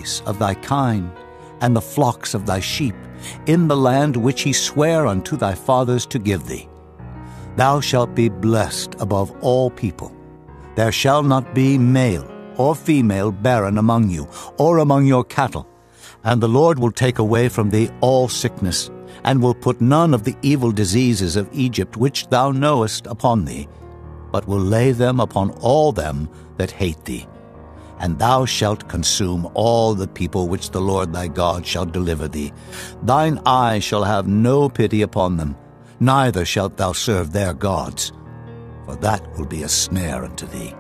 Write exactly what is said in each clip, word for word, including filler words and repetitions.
increase of thy kine, and the flocks of thy sheep, in the land which he sware unto thy fathers to give thee. Thou shalt be blessed above all people. There shall not be male or female barren among you, or among your cattle. And the Lord will take away from thee all sickness, and will put none of the evil diseases of Egypt which thou knowest upon thee, but will lay them upon all them that hate thee. And thou shalt consume all the people which the Lord thy God shall deliver thee. Thine eye shall have no pity upon them, neither shalt thou serve their gods, for that will be a snare unto thee.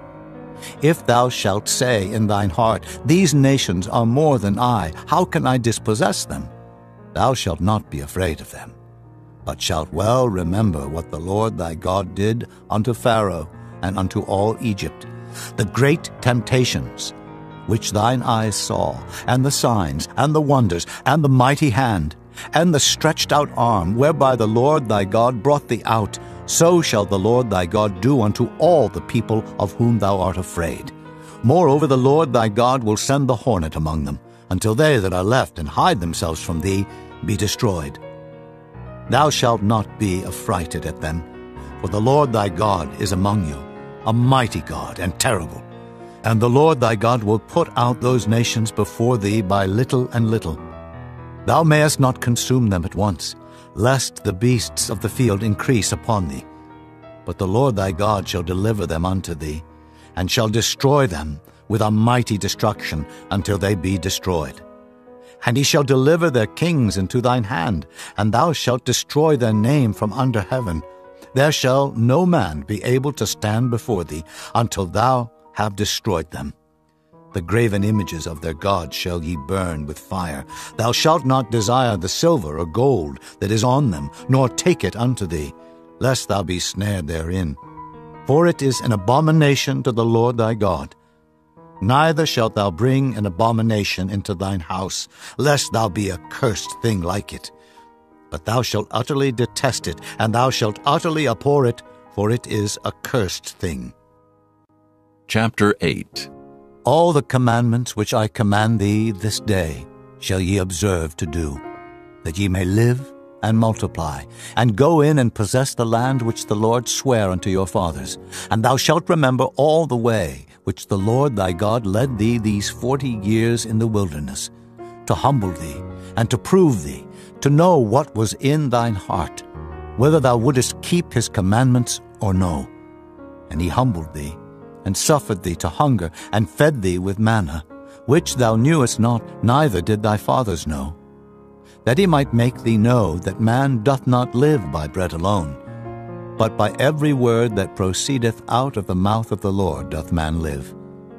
If thou shalt say in thine heart, These nations are more than I, how can I dispossess them? Thou shalt not be afraid of them, but shalt well remember what the Lord thy God did unto Pharaoh and unto all Egypt, the great temptations which thine eyes saw, and the signs, and the wonders, and the mighty hand, and the stretched out arm, whereby the Lord thy God brought thee out, so shall the Lord thy God do unto all the people of whom thou art afraid. Moreover, the Lord thy God will send the hornet among them, until they that are left and hide themselves from thee be destroyed. Thou shalt not be affrighted at them, for the Lord thy God is among you, a mighty God and terrible. And the Lord thy God will put out those nations before thee by little and little. Thou mayest not consume them at once, lest the beasts of the field increase upon thee. But the Lord thy God shall deliver them unto thee, and shall destroy them with a mighty destruction until they be destroyed. And he shall deliver their kings into thine hand, and thou shalt destroy their name from under heaven. There shall no man be able to stand before thee until thou have destroyed them. The graven images of their gods shall ye burn with fire. Thou shalt not desire the silver or gold that is on them, nor take it unto thee, lest thou be snared therein. For it is an abomination to the Lord thy God. Neither shalt thou bring an abomination into thine house, lest thou be a cursed thing like it. But thou shalt utterly detest it, and thou shalt utterly abhor it, for it is a cursed thing. Chapter eight. All the commandments which I command thee this day shall ye observe to do, that ye may live and multiply, and go in and possess the land which the Lord sware unto your fathers. And thou shalt remember all the way which the Lord thy God led thee these forty years in the wilderness, to humble thee, and to prove thee, to know what was in thine heart, whether thou wouldest keep his commandments or no. And he humbled thee, and suffered thee to hunger, and fed thee with manna, which thou knewest not, neither did thy fathers know, that he might make thee know that man doth not live by bread alone, but by every word that proceedeth out of the mouth of the Lord doth man live.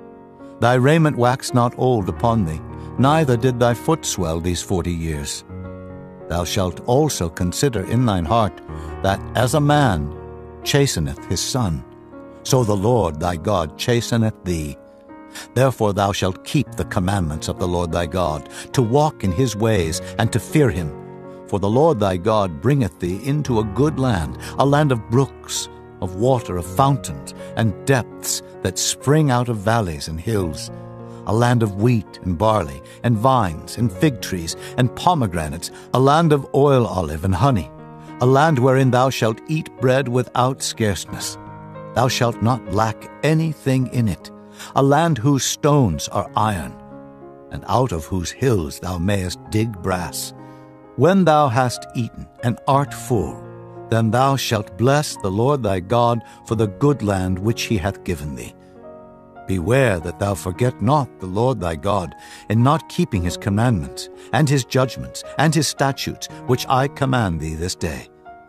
Thy raiment waxed not old upon thee, neither did thy foot swell these forty years. Thou shalt also consider in thine heart that as a man chasteneth his son, so the Lord thy God chasteneth thee. Therefore thou shalt keep the commandments of the Lord thy God, to walk in his ways, and to fear him. For the Lord thy God bringeth thee into a good land, a land of brooks, of water, of fountains, and depths that spring out of valleys and hills, a land of wheat and barley, and vines, and fig trees, and pomegranates, a land of oil olive and honey, a land wherein thou shalt eat bread without scarceness. Thou shalt not lack anything in it, a land whose stones are iron, and out of whose hills thou mayest dig brass. When thou hast eaten and art full, then thou shalt bless the Lord thy God for the good land which he hath given thee. Beware that thou forget not the Lord thy God in not keeping his commandments, and his judgments, and his statutes, which I command thee this day.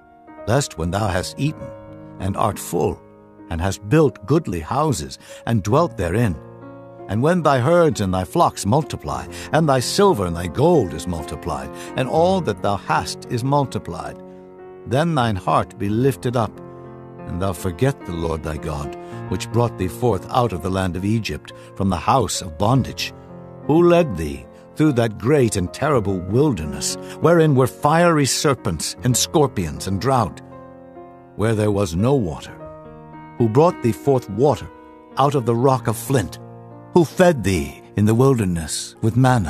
Lest when thou hast eaten and art full, and hast built goodly houses, and dwelt therein, and when thy herds and thy flocks multiply, and thy silver and thy gold is multiplied, and all that thou hast is multiplied, then thine heart be lifted up, and thou forget the Lord thy God, which brought thee forth out of the land of Egypt, from the house of bondage, who led thee through that great and terrible wilderness, wherein were fiery serpents and scorpions and drought, where there was no water, who brought thee forth water out of the rock of flint, who fed thee in the wilderness with manna,